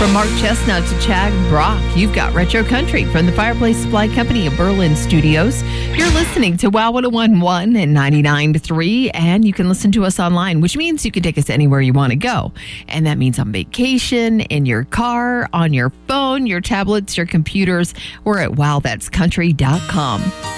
From Mark Chestnut to Chad Brock, you've got Retro Country from the Fireplace Supply Company of Berlin Studios. You're listening to WOW 101.1 and 99.3, and you can listen to us online, which means you can take us anywhere you want to go. And that means on vacation, in your car, on your phone, your tablets, your computers. We're at wowthat'scountry.com.